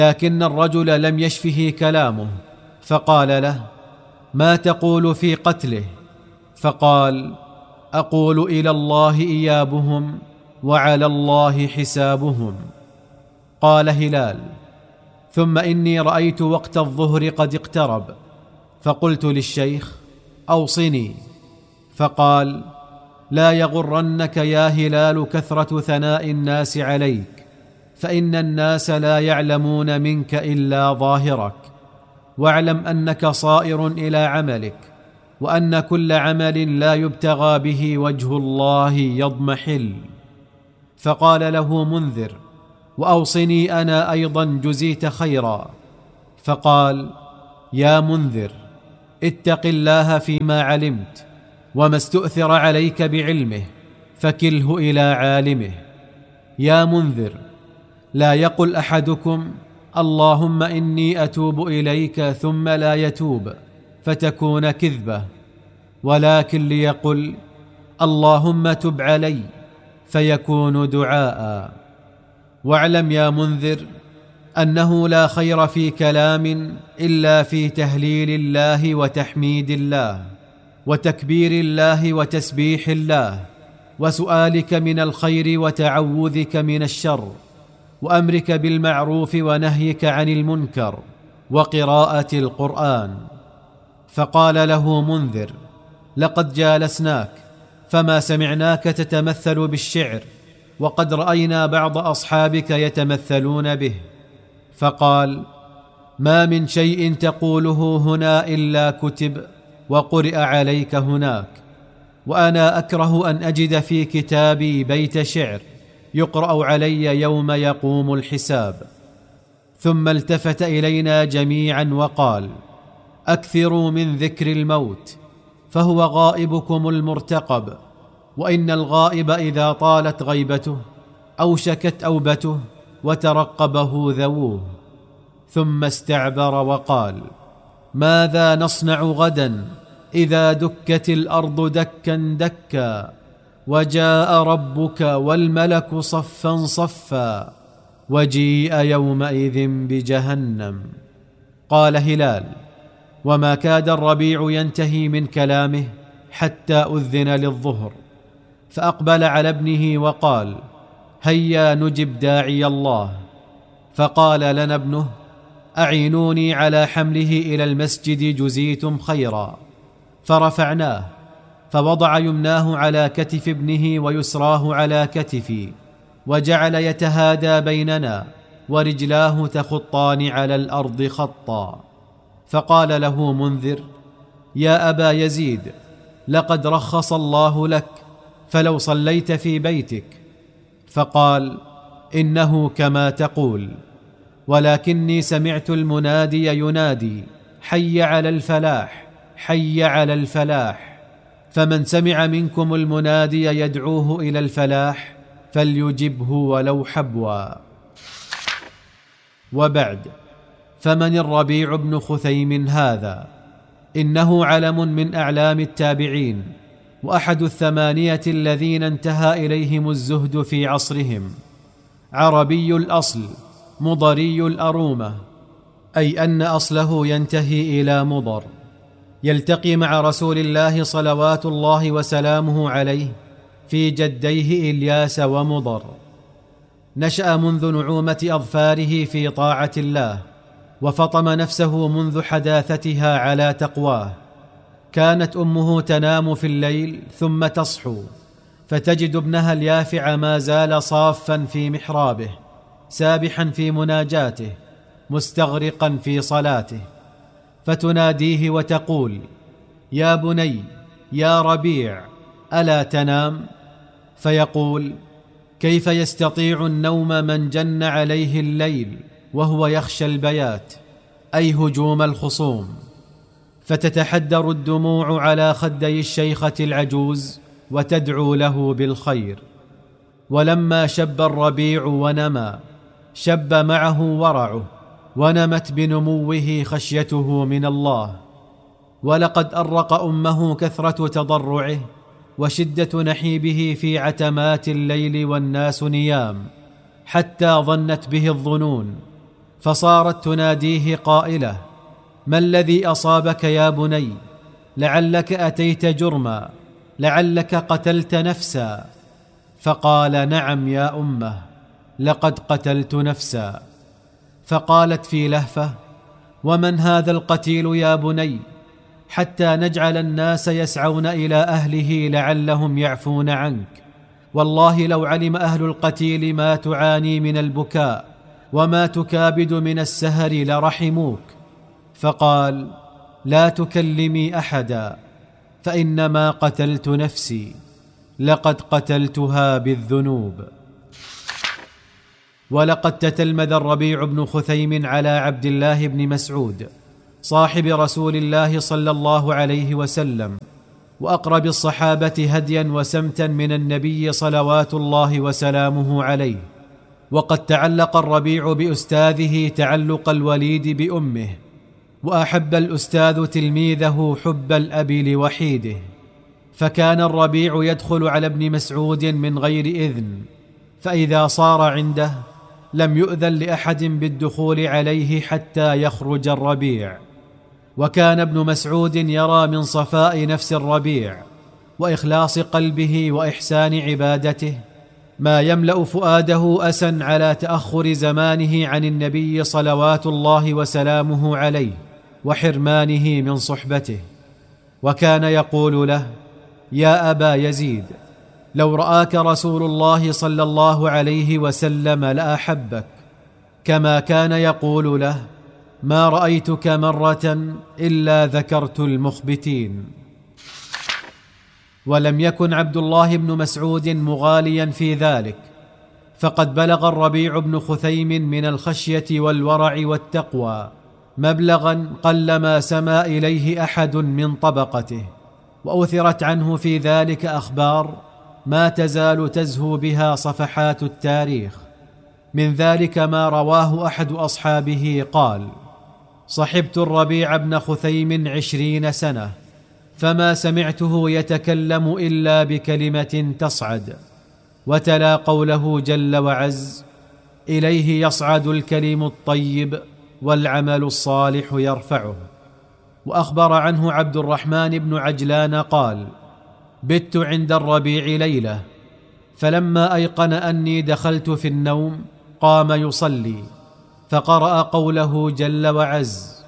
لكن الرجل لم يشفه كلامه، فقال له: ما تقول في قتله؟ فقال: أقول إلى الله إيابهم وعلى الله حسابهم. قال هلال: ثم إني رأيت وقت الظهر قد اقترب، فقلت للشيخ: أوصني. فقال: لا يغرنك يا هلال كثرة ثناء الناس عليك، فإن الناس لا يعلمون منك إلا ظاهرك، واعلم أنك صائر إلى عملك، وأن كل عمل لا يبتغى به وجه الله يضمحل. فقال له منذر: وأوصني أنا أيضا جزيت خيرا. فقال: يا منذر، اتق الله فيما علمت، وما استؤثر عليك بعلمه فكله إلى عالمه. يا منذر، لا يقل أحدكم: اللهم إني أتوب إليك، ثم لا يتوب فتكون كذبة، ولكن ليقل: اللهم تب علي، فيكون دعاء. واعلم يا منذر أنه لا خير في كلام إلا في تهليل الله وتحميد الله وتكبير الله وتسبيح الله، وسؤالك من الخير وتعوذك من الشر، وأمرك بالمعروف ونهيك عن المنكر، وقراءة القرآن. فقال له منذر: لقد جالسناك فما سمعناك تتمثل بالشعر، وقد رأينا بعض أصحابك يتمثلون به. فقال: ما من شيء تقوله هنا إلا كتب وقرئ عليك هناك، وأنا أكره أن أجد في كتابي بيت شعر يقرأ علي يوم يقوم الحساب. ثم التفت إلينا جميعا وقال: أكثروا من ذكر الموت، فهو غائبكم المرتقب، وإن الغائب إذا طالت غيبته أوشكت أوبته وترقبه ذووه. ثم استعبر وقال: ماذا نصنع غدا إذا دكت الأرض دكا دكا، وجاء ربك والملك صفا صفا، وجيء يومئذ بجهنم. قال هلال: وما كاد الربيع ينتهي من كلامه حتى أذن للظهر، فأقبل على ابنه وقال: هيا نجب داعي الله. فقال لنا ابنه: أعينوني على حمله إلى المسجد جزيتم خيرا. فرفعناه، فوضع يمناه على كتف ابنه ويسراه على كتفي، وجعل يتهادى بيننا، ورجلاه تخطان على الأرض خطا. فقال له منذر: يا أبا يزيد، لقد رخص الله لك، فلو صليت في بيتك. فقال: إنه كما تقول، ولكني سمعت المنادي ينادي: حي على الفلاح، حي على الفلاح، فمن سمع منكم المنادي يدعوه إلى الفلاح فليجبه ولو حبوا. وبعد، فمن الربيع بن خثيم هذا؟ إنه علم من أعلام التابعين، وأحد 8 الذين انتهى إليهم الزهد في عصرهم، عربي الأصل، مضري الأرومة، أي أن أصله ينتهي إلى مضر، يلتقي مع رسول الله صلوات الله وسلامه عليه في جديه إلياس ومضر. نشأ منذ نعومة أظفاره في طاعة الله، وفطم نفسه منذ حداثتها على تقواه. كانت أمه تنام في الليل ثم تصحو، فتجد ابنها اليافع ما زال صافا في محرابه، سابحا في مناجاته، مستغرقا في صلاته، فتناديه وتقول: يا بني، يا ربيع، ألا تنام؟ فيقول: كيف يستطيع النوم من جن عليه الليل وهو يخشى البيات، أي هجوم الخصوم. فتتحدر الدموع على خدي الشيخة العجوز وتدعو له بالخير. ولما شب الربيع ونمى، شب معه ورعه، ونمت بنموه خشيته من الله. ولقد أرق أمه كثرة تضرعه وشدة نحيبه في عتمات الليل والناس نيام، حتى ظنت به الظنون، فصارت تناديه قائلة: ما الذي أصابك يا بني؟ لعلك أتيت جرما، لعلك قتلت نفسا. فقال: نعم يا أمه، لقد قتلت نفسا. فقالت في لهفة: ومن هذا القتيل يا بني؟ حتى نجعل الناس يسعون إلى أهله لعلهم يعفون عنك. والله لو علم أهل القتيل ما تعاني من البكاء وما تكابد من السهر لرحموك. فقال: لا تكلمي أحدا، فإنما قتلت نفسي، لقد قتلتها بالذنوب. ولقد تتلمذ الربيع بن خثيم على عبد الله بن مسعود صاحب رسول الله صلى الله عليه وسلم، وأقرب الصحابة هديا وسمتا من النبي صلوات الله وسلامه عليه. وقد تعلق الربيع بأستاذه تعلق الوليد بأمه، وأحب الأستاذ تلميذه حب الأب لوحيده. فكان الربيع يدخل على ابن مسعود من غير إذن، فإذا صار عنده لم يؤذن لأحد بالدخول عليه حتى يخرج الربيع. وكان ابن مسعود يرى من صفاء نفس الربيع وإخلاص قلبه وإحسان عبادته ما يملأ فؤاده أسا على تأخر زمانه عن النبي صلوات الله وسلامه عليه وحرمانه من صحبته. وكان يقول له: يا أبا يزيد، لو رآك رسول الله صلى الله عليه وسلم لأحبك. كما كان يقول له: ما رأيتك مرة إلا ذكرت المخبتين. ولم يكن عبد الله بن مسعود مغاليا في ذلك، فقد بلغ الربيع بن خثيم من الخشية والورع والتقوى مبلغا قلما سما إليه أحد من طبقته، وأثرت عنه في ذلك أخبار ما تزال تزهو بها صفحات التاريخ. من ذلك ما رواه أحد أصحابه قال: صحبت الربيع بن خثيم 20 سنة، فما سمعته يتكلم إلا بكلمة تصعد. وتلا قوله جل وعز: إليه يصعد الكلم الطيب والعمل الصالح يرفعه. وأخبر عنه عبد الرحمن بن عجلان قال: بت عند الربيع ليلة، فلما أيقن أني دخلت في النوم قام يصلي، فقرأ قوله جل وعز: